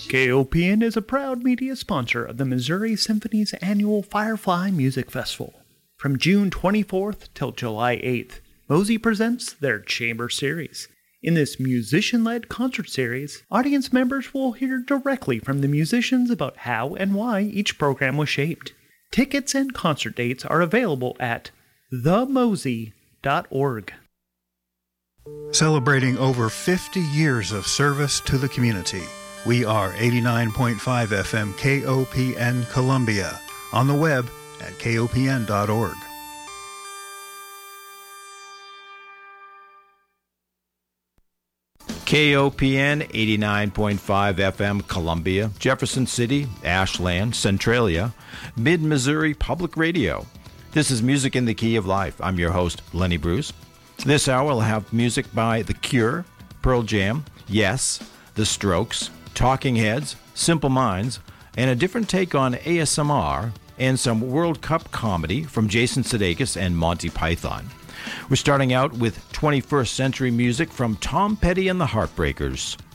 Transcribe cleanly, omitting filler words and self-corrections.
KOPN is a proud media sponsor of the Missouri Symphony's annual Firefly Music Festival. From June 24th till July 8th, Mosey presents their Chamber Series. In this musician-led concert series, audience members will hear directly from the musicians about how and why each program was shaped. Tickets and concert dates are available at themosey.org. Celebrating over 50 years of service to the community, we are 89.5 FM KOPN Columbia, on the web at kopn.org. KOPN 89.5 FM Columbia, Jefferson City, Ashland, Centralia, Mid-Missouri Public Radio. This is Music in the Key of Life. I'm your host, Lenny Bruce. This hour will have music by The Cure, Pearl Jam, Yes, The Strokes, Talking Heads, Simple Minds, and a different take on ASMR, and some World Cup comedy from Jason Sudeikis and Monty Python. We're starting out with 21st century music from Tom Petty and the Heartbreakers.